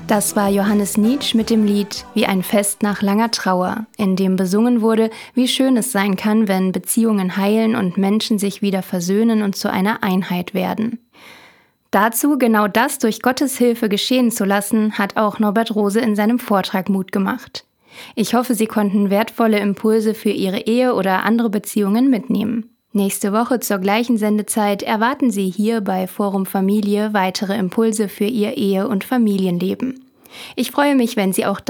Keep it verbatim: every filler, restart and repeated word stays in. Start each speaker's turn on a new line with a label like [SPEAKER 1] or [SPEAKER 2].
[SPEAKER 1] Das war Johannes Nitsch mit dem Lied »Wie ein Fest nach langer Trauer«, in dem besungen wurde, wie schön es sein kann, wenn Beziehungen heilen und Menschen sich wieder versöhnen und zu einer Einheit werden. Dazu, genau das durch Gottes Hilfe geschehen zu lassen, hat auch Norbert Rose in seinem Vortrag Mut gemacht. Ich hoffe, Sie konnten wertvolle Impulse für Ihre Ehe oder andere Beziehungen mitnehmen. Nächste Woche zur gleichen Sendezeit erwarten Sie hier bei Forum Familie weitere Impulse für Ihr Ehe- und Familienleben. Ich freue mich, wenn Sie auch